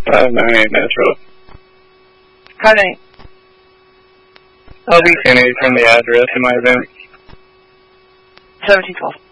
598 Metro. Coding. I'll be Kennedy from the address in my event. 1712.